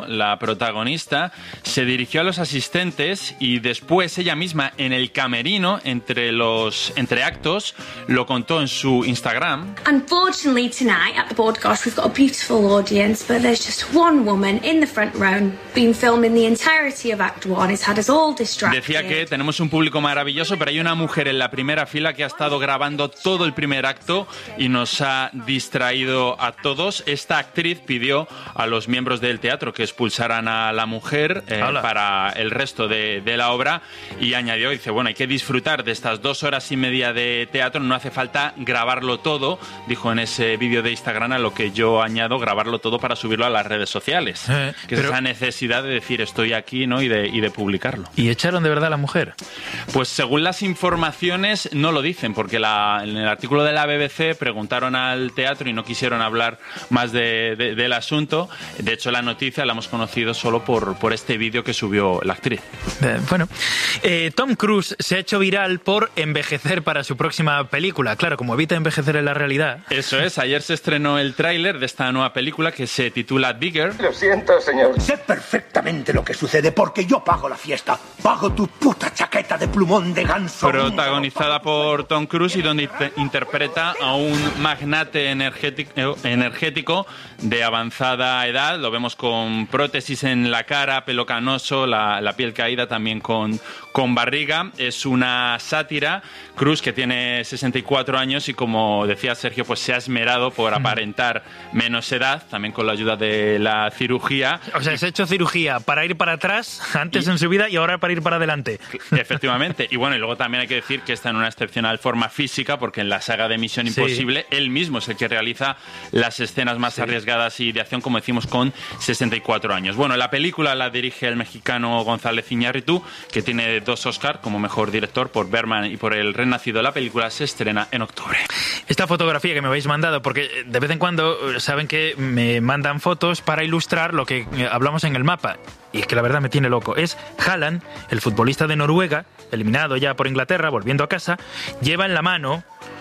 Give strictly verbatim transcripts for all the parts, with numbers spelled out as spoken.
Rocío, la protagonista, se dirigió a los asistentes y después ella misma en el camerino, entre los entre actos, lo contó en su Instagram. Unfortunately tonight at the broadcast we've got a beautiful audience, but there's just one woman in the front row been filming the entirety of Act One. It's had us all distracted. Decía que tenemos un público maravilloso, pero hay una mujer en la primera fila que ha estado grabando todo el primer acto y nos ha distraído a todos. Esta actriz pidió a los miembros del teatro que expulsaran a la mujer eh, para el resto de, de la obra, y añadió, dice, bueno, hay que disfrutar de estas dos horas y media de teatro, no hace falta grabarlo todo, dijo en ese vídeo de Instagram, a lo que yo añado grabarlo todo para subirlo a las redes sociales, eh, que pero... es esa necesidad de decir estoy aquí, ¿no? y de, y de publicarlo. ¿Y echaron de verdad a la mujer? Pues según las informaciones no lo dicen, porque la, en el artículo de la B B C preguntaron al teatro y no quisieron hablar más de, de, del asunto. De hecho, la noticia la hemos conocido solo por, por este vídeo que subió la actriz. Eh, bueno, eh, Tom Cruise se ha hecho viral por envejecer para su próxima película. Claro, como evita envejecer en la realidad. Eso es, ayer se estrenó el tráiler de esta nueva película que se titula Bigger. Lo siento, señor. Sé perfectamente lo que sucede porque yo pago la fiesta. Pago tu puta chaqueta de plumón de ganso. Protagonizada por Tom Cruise y donde interpreta a un magnate energético, energético de avanzada edad. Lo vemos con prótesis en la cara, pelo canoso, la, la piel caída, también con, con barriga. Es una sátira. Cruise, que tiene sesenta y cuatro años y, como decía Sergio, pues se ha esmerado por aparentar menos edad, también con la ayuda de la cirugía. O sea, se ha hecho cirugía para ir para atrás antes y, en su vida y ahora para ir para adelante. Efectivamente. Y bueno, y luego también hay que decir que está en una excepcional forma física, porque en la saga de Misión Imposible sí. él mismo es el que realiza las escenas más sí. arriesgadas y de acción, como decimos, con sesenta y cuatro años. Bueno, la película la dirige el mexicano González Iñárritu, que tiene dos Oscar como mejor director por Berman y por El Renacido. La película se estrena en octubre. Esta fotografía que me habéis mandado, porque de vez en cuando saben que me mandan fotos para ilustrar lo que hablamos en el mapa, y es que la verdad me tiene loco. Es Haaland, el futbolista de Noruega, eliminado ya por Inglaterra, volviendo a casa, lleva en la mano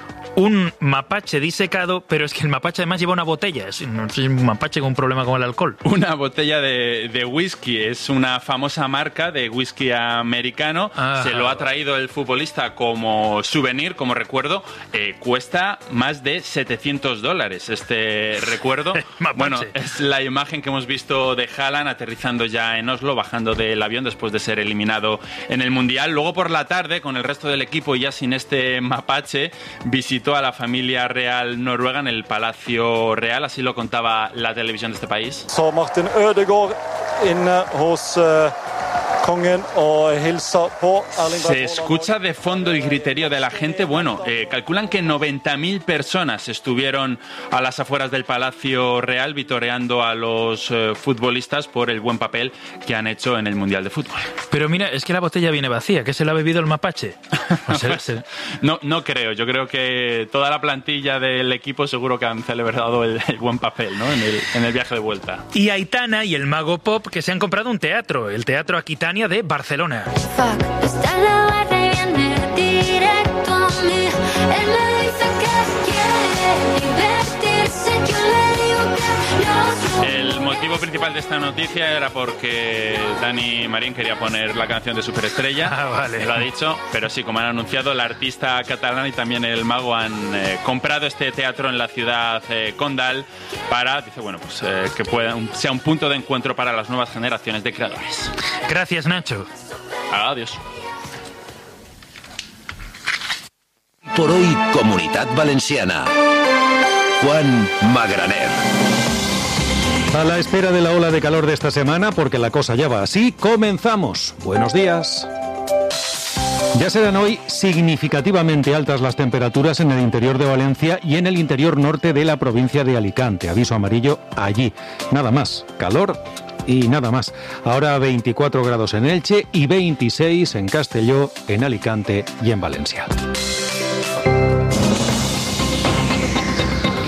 un mapache disecado, pero es que el mapache además lleva una botella. Es un mapache con un problema con el alcohol. Una botella de, de whisky. Es una famosa marca de whisky americano. Ajá. Se lo ha traído el futbolista como souvenir, como recuerdo. Eh, cuesta más de setecientos dólares este recuerdo. Bueno, es la imagen que hemos visto de Haaland aterrizando ya en Oslo, bajando del avión después de ser eliminado en el Mundial. Luego por la tarde, con el resto del equipo y ya sin este mapache, visitó a la familia real noruega en el Palacio Real. Así lo contaba la televisión de este país. Så Martin Ødegaard inne hos kongen og hilsa på Erling Braut. Se escucha de fondo el griterío de la gente. Bueno, eh, calculan que noventa mil personas estuvieron a las afueras del Palacio Real vitoreando a los eh, futbolistas por el buen papel que han hecho en el Mundial de Fútbol. Pero mira, es que la botella viene vacía. ¿Qué se la ha bebido el mapache? O sea, se... no, no creo. Yo creo que toda la plantilla del equipo seguro que han celebrado el, el buen papel, ¿no? En el, en el viaje de vuelta. Y Aitana y el Mago Pop, que se han comprado un teatro, el Teatro Aquitania de Barcelona. El motivo principal de esta noticia era porque Dani Marín quería poner la canción de Superestrella. Ah, vale. Lo ha dicho, pero sí, como han anunciado, la artista catalana y también el mago han eh, comprado este teatro en la ciudad eh, condal para, dice, bueno, pues eh, que pueda, un, sea un punto de encuentro para las nuevas generaciones de creadores. Gracias, Nacho. Adiós. Por hoy, Comunitat Valenciana. Juan Magraner. A la espera de la ola de calor de esta semana, porque la cosa ya va así, comenzamos. Buenos días. Ya serán hoy significativamente altas las temperaturas en el interior de Valencia y en el interior norte de la provincia de Alicante. Aviso amarillo allí. Nada más. Calor y nada más. Ahora veinticuatro grados en Elche y veintiséis en Castelló, en Alicante y en Valencia.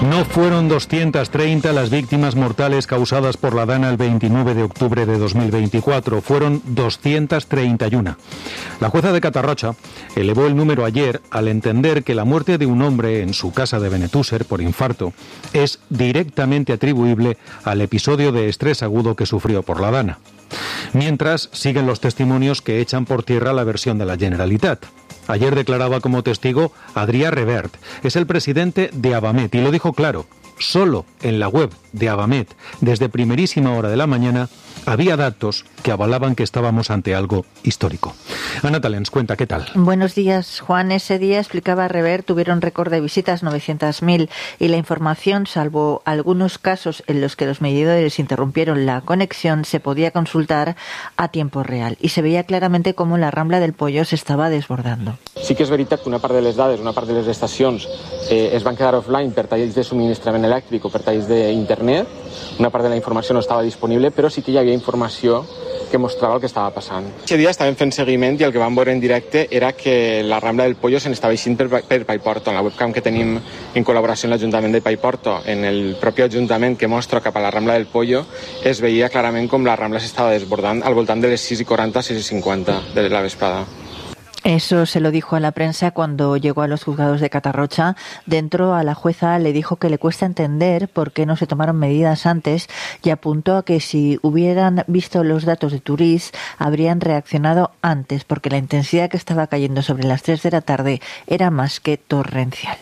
No fueron doscientas treinta las víctimas mortales causadas por la Dana el veintinueve de octubre de dos mil veinticuatro, fueron doscientas treinta y uno. La jueza de Catarrocha elevó el número ayer al entender que la muerte de un hombre en su casa de Benetúser por infarto es directamente atribuible al episodio de estrés agudo que sufrió por la Dana. Mientras, siguen los testimonios que echan por tierra la versión de la Generalitat. Ayer declaraba como testigo Adrià Revert, es el presidente de Abamet, y lo dijo claro, solo en la web de Abamet, desde primerísima hora de la mañana, había datos que avalaban que estábamos ante algo histórico. Ana Talens, cuenta, ¿qué tal? Buenos días, Juan. Ese día, explicaba Revert, tuvieron récord de visitas novecientas mil y la información, salvo algunos casos en los que los medidores interrumpieron la conexión, se podía consultar a tiempo real y se veía claramente cómo la Rambla del Pollo se estaba desbordando. Sí que és veritat que una part de les dades, una part de les estacions eh, es van quedar offline per talls de subministrament elèctric o per talls d'internet. Una part de la informació no estava disponible, però sí que hi havia informació que mostrava el que estava passant. Aquest dia estàvem fent seguiment i el que vam veure en directe era que la Rambla del Pollo se n'estava eixint per, per Paiporto. En la webcam que tenim en col·laboració amb l'Ajuntament de Paiporto, en el propi Ajuntament que mostra cap a la Rambla del Pollo, es veia clarament com la Rambla s'estava desbordant al voltant de les sis i quaranta, sis i cinquanta de la vesprada. Eso se lo dijo a la prensa cuando llegó a los juzgados de Catarrocha. Dentro, a la jueza le dijo que le cuesta entender por qué no se tomaron medidas antes y apuntó a que si hubieran visto los datos de Turís habrían reaccionado antes, porque la intensidad que estaba cayendo sobre las tres de la tarde era más que torrencial.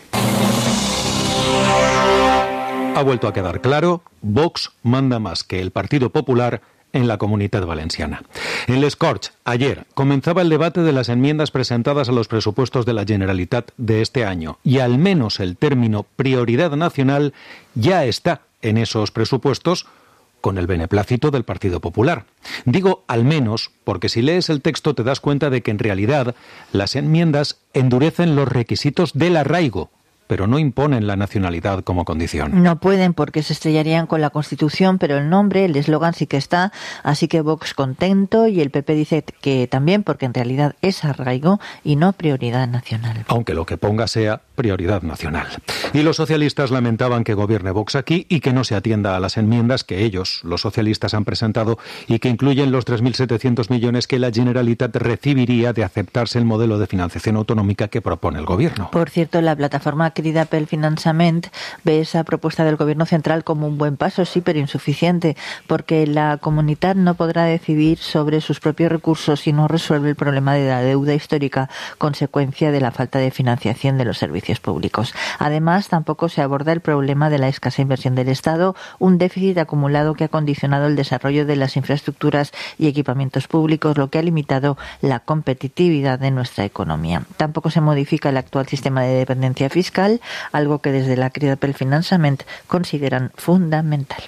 Ha vuelto a quedar claro, Vox manda más que el Partido Popular en la Comunitat Valenciana. En Les Corts, ayer, comenzaba el debate de las enmiendas presentadas a los presupuestos de la Generalitat de este año y al menos el término prioridad nacional ya está en esos presupuestos con el beneplácito del Partido Popular. Digo al menos porque si lees el texto te das cuenta de que en realidad las enmiendas endurecen los requisitos del arraigo, pero no imponen la nacionalidad como condición. No pueden porque se estrellarían con la Constitución, pero el nombre, el eslogan sí que está, así que Vox contento y el P P dice que también porque en realidad es arraigo y no prioridad nacional. Aunque lo que ponga sea prioridad nacional. Y los socialistas lamentaban que gobierne Vox aquí y que no se atienda a las enmiendas que ellos, los socialistas, han presentado y que incluyen los tres mil setecientos millones que la Generalitat recibiría de aceptarse el modelo de financiación autonómica que propone el gobierno. Por cierto, la plataforma Crida pel Finançament ve esa propuesta del gobierno central como un buen paso, sí, pero insuficiente, porque la comunidad no podrá decidir sobre sus propios recursos si no resuelve el problema de la deuda histórica, consecuencia de la falta de financiación de los servicios públicos. Además, tampoco se aborda el problema de la escasa inversión del Estado, un déficit acumulado que ha condicionado el desarrollo de las infraestructuras y equipamientos públicos, lo que ha limitado la competitividad de nuestra economía. Tampoco se modifica el actual sistema de dependencia fiscal, algo que desde la Crida pel Finançament consideran fundamental.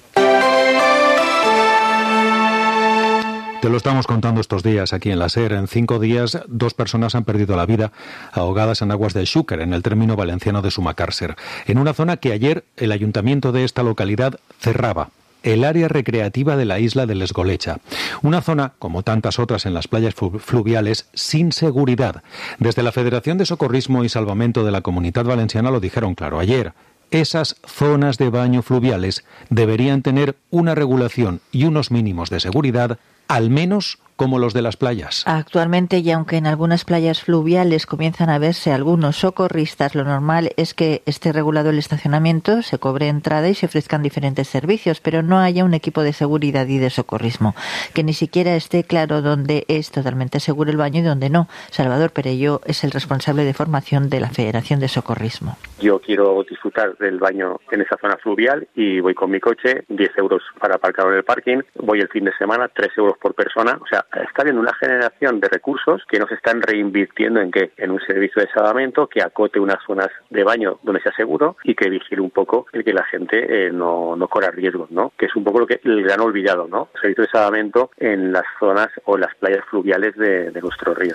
Te lo estamos contando estos días aquí en la SER. En cinco días, dos personas han perdido la vida ahogadas en aguas del Xúquer, en el término valenciano de Sumacàrcer, en una zona que ayer el ayuntamiento de esta localidad cerraba, el área recreativa de la isla de Lesgolecha. Una zona, como tantas otras en las playas fluviales, sin seguridad. Desde la Federación de Socorrismo y Salvamento de la Comunitat Valenciana lo dijeron claro ayer. Esas zonas de baño fluviales deberían tener una regulación y unos mínimos de seguridad, al menos como los de las playas. Actualmente, y aunque en algunas playas fluviales comienzan a verse algunos socorristas, lo normal es que esté regulado el estacionamiento, se cobre entrada y se ofrezcan diferentes servicios, pero no haya un equipo de seguridad y de socorrismo, que ni siquiera esté claro dónde es totalmente seguro el baño y dónde no. Salvador Perelló es el responsable de formación de la Federación de Socorrismo. Yo quiero disfrutar del baño en esa zona fluvial y voy con mi coche, diez euros para aparcar en el parking, voy el fin de semana, tres euros por persona, o sea, está habiendo una generación de recursos que no se están reinvirtiendo en qué, en un servicio de salvamento que acote unas zonas de baño donde sea seguro y que vigile un poco el que la gente eh, no, no corra riesgos, ¿no? Que es un poco lo que el gran olvidado, ¿no? Servicio de salvamento en las zonas o las playas fluviales de, de nuestros ríos.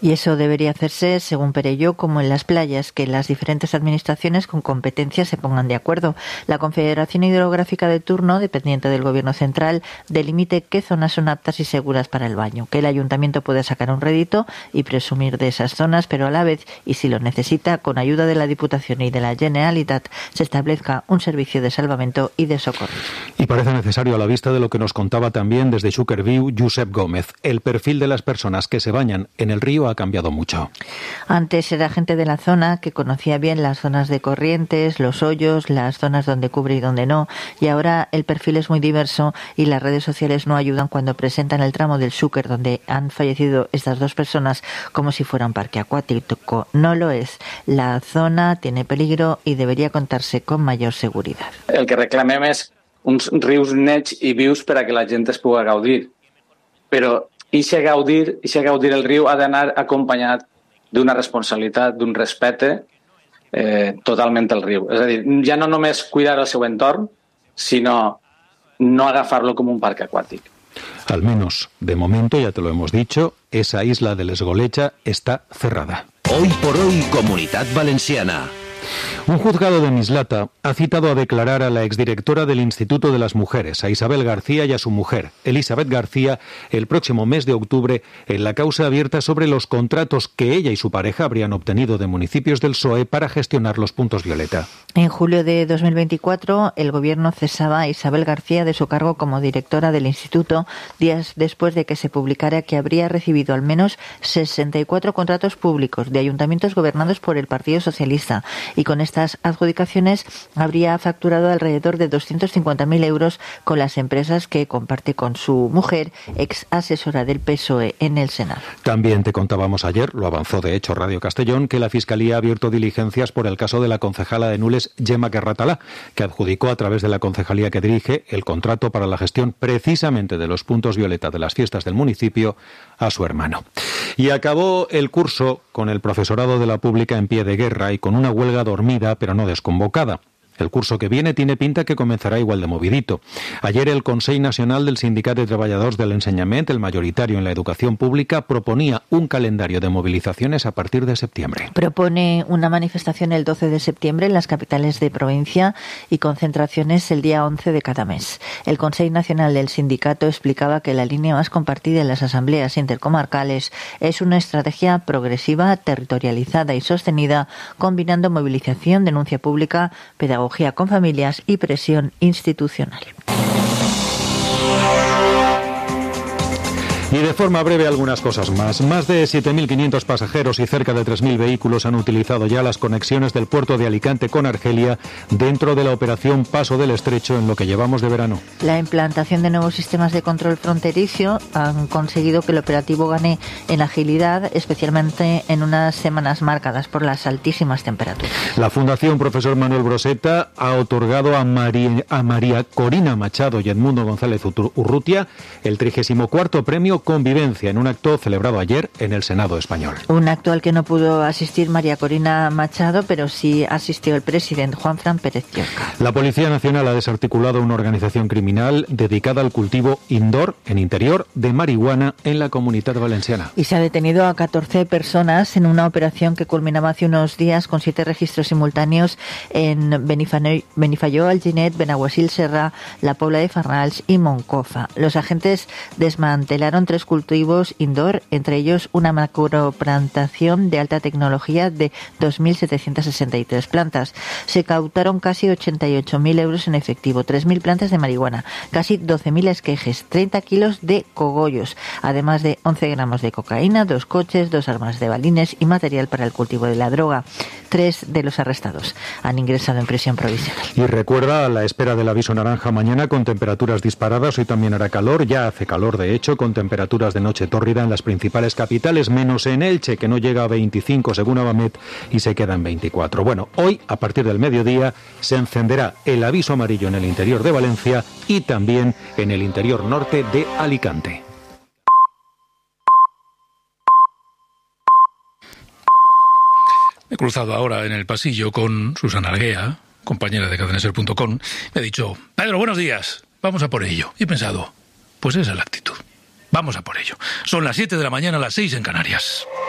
Y eso debería hacerse, según Perelló, como en las playas, que las diferentes administraciones con competencias se pongan de acuerdo. La Confederación Hidrográfica de turno, dependiente del Gobierno central, delimite qué zonas son aptas y seguras para el baño, que el ayuntamiento pueda sacar un rédito y presumir de esas zonas, pero a la vez, y si lo necesita, con ayuda de la Diputación y de la Generalitat, se establezca un servicio de salvamento y de socorro. Y parece necesario, a la vista de lo que nos contaba también desde Xúquer-Viu Josep Gómez, el perfil de las personas que se bañan en el río ha cambiado mucho. Antes era gente de la zona que conocía bien las zonas de corrientes, los hoyos, las zonas donde cubre y donde no, y ahora el perfil es muy diverso y las redes sociales no ayudan cuando presentan el tramo del Xúquer donde han fallecido estas dos personas como si fuera un parque acuático. No lo es. La zona tiene peligro y debería contarse con mayor seguridad. El que reclamem és uns rius nets i vius per a que la gent es pugui gaudir, però Ixe gaudir, ixe gaudir el riu ha d'anar acompanyat d'una responsabilitat, d'un respecte eh, totalment al riu. És a dir, ja no només cuidar el seu entorn, sinó no agafarlo com un parc aquàtic. Al menos, de momento, ya te lo hemos dicho, esa isla de l'Esgolecha está cerrada. Hoy por hoy, Comunidad Valenciana. Un juzgado de Mislata ha citado a declarar a la exdirectora del Instituto de las Mujeres, a Isabel García, y a su mujer, Elizabeth García, el próximo mes de octubre en la causa abierta sobre los contratos que ella y su pareja habrían obtenido de municipios del P S O E para gestionar los puntos violeta. En julio de dos mil veinticuatro, el Gobierno cesaba a Isabel García de su cargo como directora del Instituto, días después de que se publicara que habría recibido al menos sesenta y cuatro contratos públicos de ayuntamientos gobernados por el Partido Socialista, y con estas adjudicaciones habría facturado alrededor de doscientos cincuenta mil euros con las empresas que comparte con su mujer, ex asesora del P S O E en el Senado. También te contábamos ayer, lo avanzó de hecho Radio Castellón, que la Fiscalía ha abierto diligencias por el caso de la concejala de Nules, Gemma Carratalá, que adjudicó a través de la concejalía que dirige el contrato para la gestión precisamente de los puntos violeta de las fiestas del municipio a su hermano. Y acabó el curso con el profesorado de la pública en pie de guerra y con una huelga dormida pero no desconvocada. El curso que viene tiene pinta que comenzará igual de movidito. Ayer el Consell Nacional del Sindicat de Treballadors de l'Ensenyament, el mayoritario en la educación pública, proponía un calendario de movilizaciones a partir de septiembre. Propone una manifestación el doce de septiembre en las capitales de provincia y concentraciones el día once de cada mes. El Consell Nacional del Sindicato explicaba que la línea más compartida en las asambleas intercomarcales es una estrategia progresiva, territorializada y sostenida, combinando movilización, denuncia pública, pedagogía con familias y presión institucional. Y de forma breve algunas cosas más. Más de siete mil quinientos pasajeros y cerca de tres mil vehículos han utilizado ya las conexiones del puerto de Alicante con Argelia dentro de la operación Paso del Estrecho en lo que llevamos de verano. La implantación de nuevos sistemas de control fronterizo han conseguido que el operativo gane en agilidad, especialmente en unas semanas marcadas por las altísimas temperaturas. La Fundación Profesor Manuel Broseta ha otorgado a María, a María Corina Machado y Edmundo González Urrutia el trigésimo cuarto premio Convivencia en un acto celebrado ayer en el Senado español. Un acto al que no pudo asistir María Corina Machado, pero sí asistió el presidente Juanfran Pérez Llorca. La Policía Nacional ha desarticulado una organización criminal dedicada al cultivo indoor, en interior, de marihuana en la Comunidad Valenciana. Y se ha detenido a catorce personas en una operación que culminaba hace unos días con siete registros simultáneos en Benifayó, Alginet, Benaguasil, Serra, La Pobla de Farnals y Moncofa. Los agentes desmantelaron tres cultivos indoor, entre ellos una macroplantación de alta tecnología de dos mil setecientas sesenta y tres plantas. Se cautaron casi ochenta y ocho mil euros en efectivo, tres mil plantas de marihuana, casi doce mil esquejes, treinta kilos de cogollos, además de once gramos de cocaína, dos coches, dos armas de balines y material para el cultivo de la droga. Tres de los arrestados han ingresado en prisión provisional. Y recuerda, a la espera del aviso naranja mañana con temperaturas disparadas, hoy también hará calor, ya hace calor de hecho, con temperaturas de noche tórrida en las principales capitales, menos en Elche, que no llega a veinticinco según Abamet y se queda en veinticuatro. Bueno, hoy, a partir del mediodía, se encenderá el aviso amarillo en el interior de Valencia y también en el interior norte de Alicante. Me he cruzado ahora en el pasillo con Susana Arguea, compañera de cadenaser punto com. Me ha dicho: Pedro, buenos días, vamos a por ello. Y he pensado, pues esa es la actitud. Vamos a por ello. Son las siete de la mañana, las seis en Canarias.